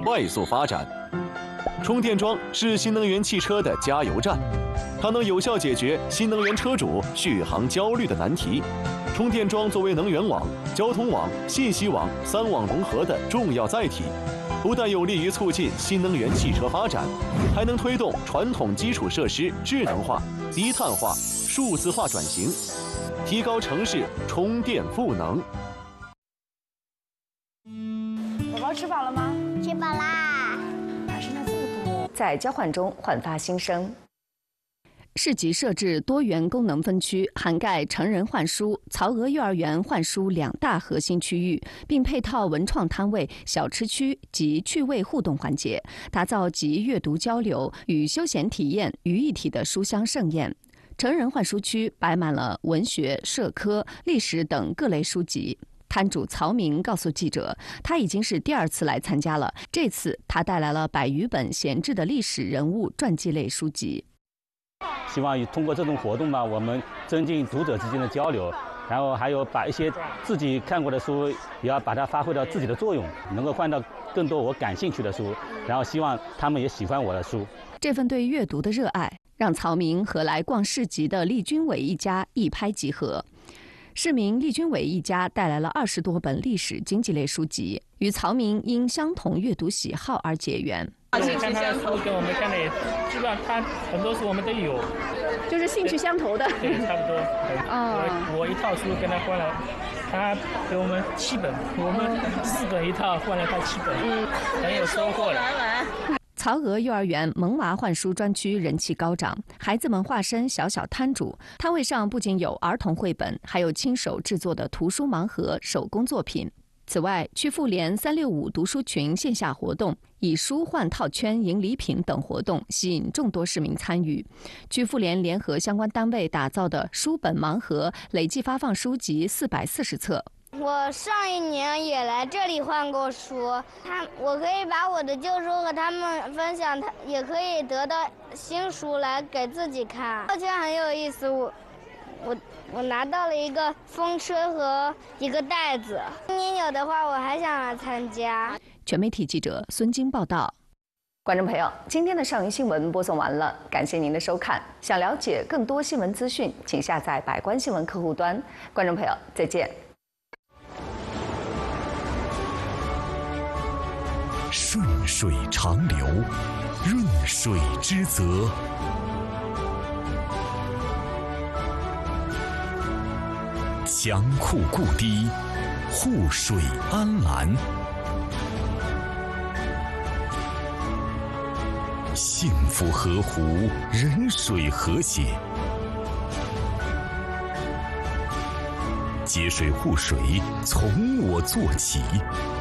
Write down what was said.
快速发展。充电桩是新能源汽车的加油站，它能有效解决新能源车主续航焦虑的难题。充电桩作为能源网、交通网、信息网3网融合的重要载体，不但有利于促进新能源汽车发展，还能推动传统基础设施智能化、低碳化、数字化转型，提高城市充电赋能。 宝宝吃饱了吗？ 吃饱啦。 哪是那这么多？ 在交换中焕发新生。市级设置多元功能分区，涵盖成人换书、曹娥幼儿园换书2大核心区域，并配套文创摊位、小吃区及趣味互动环节，打造集阅读交流与休闲体验于一体的书香盛宴。成人换书区摆满了文学、社科、历史等各类书籍。摊主曹明告诉记者，他已经是第2次来参加了，这次他带来了100余本闲置的历史人物传记类书籍。 希望通过这种活动呢，我们增进读者之间的交流，然后还有把一些自己看过的书，也要把它发挥到自己的作用，能够换到更多我感兴趣的书，然后希望他们也喜欢我的书。 这份对阅读的热爱，让曹明和来逛市集的厉军伟一家一拍即合。市民厉军伟一家带来了20多本历史经济类书籍，与曹明因相同阅读喜好而结缘。 我看他的书跟我们看的也，基本上他很多书我们都有， 就是兴趣相投的。 对，差不多。我一套书跟他换了，他给我们7本，我们4本一套，换了他7本，很有收获的。 曹娥幼儿园萌娃换书专区人气高涨，孩子们化身小小摊主，摊位上不仅有儿童绘本，还有亲手制作的图书盲盒、手工作品。此外，区妇联365读书群线下活动，以书换套圈赢礼品等活动吸引众多市民参与。区妇联联合相关单位打造的书本盲盒，累计发放书籍440册。 我上一年也来这里换过书，我可以把我的旧书和他们分享，也可以得到新书来给自己看，而且很有意思。我拿到了一个风车和一个袋子，今年有的话我还想来参加。 全媒体记者孙晶报道。观众朋友，今天的上云新闻播送完了，感谢您的收看。想了解更多新闻资讯，请下载百官新闻客户端。观众朋友，再见。 顺水长流，润水之泽。江库固堤，护水安澜。幸福河湖，人水和谐。节水护水，从我做起。